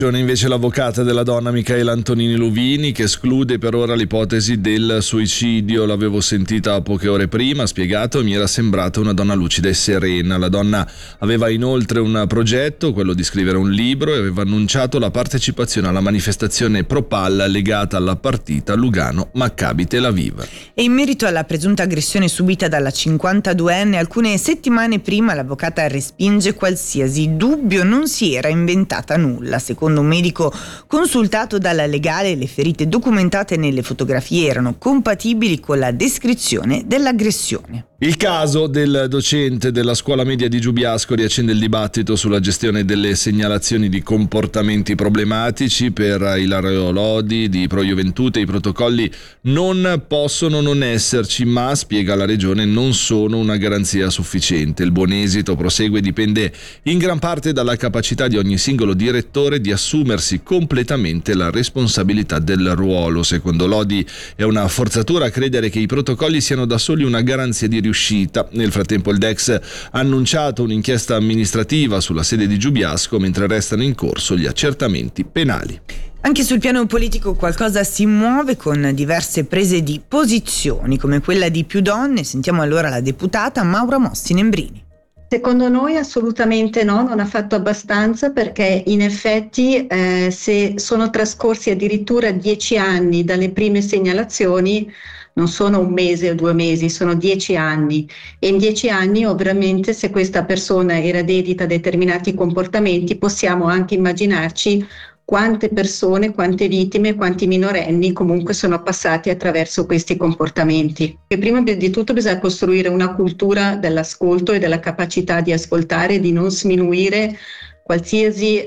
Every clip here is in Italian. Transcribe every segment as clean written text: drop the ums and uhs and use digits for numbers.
Invece l'avvocata della donna Michaela Antonini Luvini, che esclude per ora l'ipotesi del suicidio. L'avevo sentita poche ore prima, ha spiegato, e mi era sembrata una donna lucida e serena. La donna aveva inoltre un progetto, quello di scrivere un libro, e aveva annunciato la partecipazione alla manifestazione pro-palla legata alla partita Lugano-Maccabi Tel Aviv. E in merito alla presunta aggressione subita dalla 52enne, alcune settimane prima l'avvocata respinge qualsiasi dubbio, non si era inventata nulla. Secondo un medico consultato dalla legale, le ferite documentate nelle fotografie erano compatibili con la descrizione dell'aggressione. Il caso del docente della scuola media di Giubiasco riaccende il dibattito sulla gestione delle segnalazioni di comportamenti problematici. Per Ilario Lodi di Pro Juventute i protocolli non possono non esserci, ma, spiega la Regione, non sono una garanzia sufficiente. Il buon esito, prosegue, dipende in gran parte dalla capacità di ogni singolo direttore di assumersi completamente la responsabilità del ruolo. Secondo Lodi è una forzatura credere che i protocolli siano da soli una garanzia di riuscita. Nel frattempo il DEX ha annunciato un'inchiesta amministrativa sulla sede di Giubiasco, mentre restano in corso gli accertamenti penali. Anche sul piano politico qualcosa si muove, con diverse prese di posizioni, come quella di Più Donne. Sentiamo allora la deputata Maura Mossi Nembrini. Secondo noi assolutamente no, non ha fatto abbastanza, perché in effetti se sono trascorsi addirittura 10 anni dalle prime segnalazioni, non sono un mese o 2 mesi, sono 10 anni, e in 10 anni ovviamente, se questa persona era dedita a determinati comportamenti, possiamo anche immaginarci quante persone, quante vittime, quanti minorenni comunque sono passati attraverso questi comportamenti. E prima di tutto bisogna costruire una cultura dell'ascolto e della capacità di ascoltare, di non sminuire qualsiasi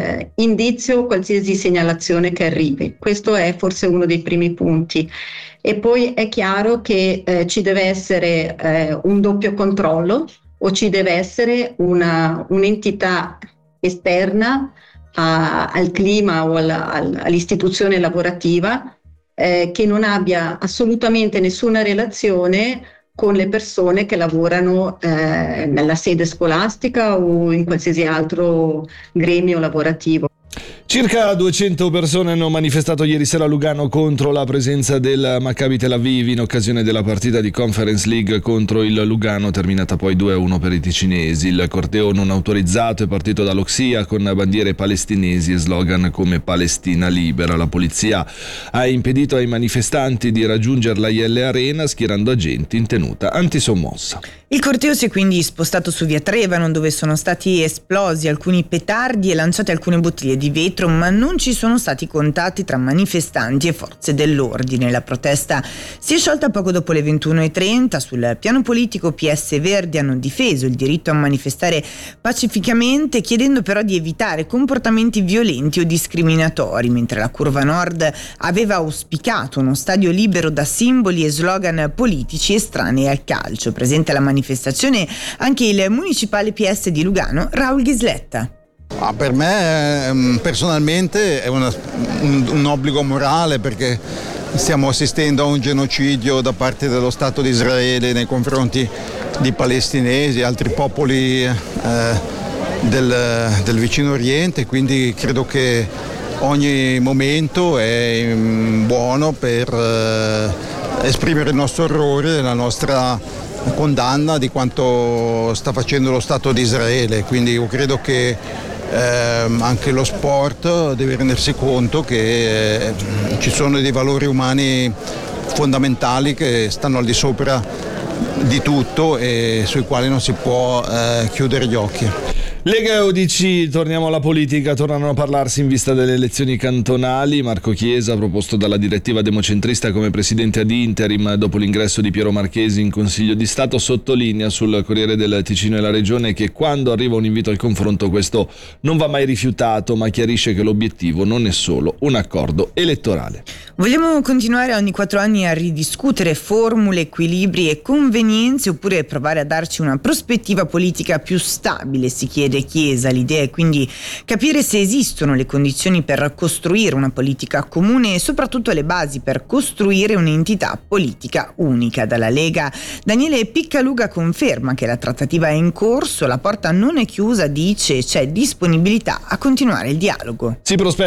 indizio, qualsiasi segnalazione che arrivi. Questo è forse uno dei primi punti. E poi è chiaro che ci deve essere un doppio controllo, o ci deve essere un'entità esterna al clima o all'istituzione lavorativa che non abbia assolutamente nessuna relazione con le persone che lavorano nella sede scolastica o in qualsiasi altro gremio lavorativo. Circa 200 persone hanno manifestato ieri sera a Lugano contro la presenza del Maccabi Tel Aviv in occasione della partita di Conference League contro il Lugano, terminata poi 2-1 per i ticinesi. Il corteo non autorizzato è partito dall'Oxia con bandiere palestinesi e slogan come Palestina libera. La polizia ha impedito ai manifestanti di raggiungere la IL Arena, schierando agenti in tenuta antisommossa. Il corteo si è quindi spostato su via Trevanon, dove sono stati esplosi alcuni petardi e lanciate alcune bottiglie di vetro, ma non ci sono stati contatti tra manifestanti e forze dell'ordine. La protesta si è sciolta poco dopo le 21:30. Sul piano politico PS e Verdi hanno difeso il diritto a manifestare pacificamente, chiedendo però di evitare comportamenti violenti o discriminatori, mentre la Curva Nord aveva auspicato uno stadio libero da simboli e slogan politici estranei al calcio. Presente alla manifestazione anche il municipale PS di Lugano, Raul Ghisletta. Per me personalmente è un obbligo morale, perché stiamo assistendo a un genocidio da parte dello Stato di Israele nei confronti di palestinesi e altri popoli del vicino Oriente, quindi credo che ogni momento è buono per esprimere il nostro orrore e la nostra condanna di quanto sta facendo lo Stato di Israele. Quindi io credo che anche lo sport deve rendersi conto che ci sono dei valori umani fondamentali che stanno al di sopra di tutto e sui quali non si può chiudere gli occhi. Lega e UDC, torniamo alla politica, tornano a parlarsi in vista delle elezioni cantonali. Marco Chiesa, proposto dalla direttiva democentrista come presidente ad interim dopo l'ingresso di Piero Marchesi in Consiglio di Stato, sottolinea sul Corriere del Ticino e la Regione che quando arriva un invito al confronto questo non va mai rifiutato, ma chiarisce che l'obiettivo non è solo un accordo elettorale. Vogliamo continuare ogni 4 anni a ridiscutere formule, equilibri e convenienze, oppure provare a darci una prospettiva politica più stabile, si chiede fede Chiesa. L'idea è quindi capire se esistono le condizioni per costruire una politica comune e soprattutto le basi per costruire un'entità politica unica. Dalla Lega Daniele Piccaluga conferma che la trattativa è in corso, la porta non è chiusa, dice c'è disponibilità a continuare il dialogo. Si prospetta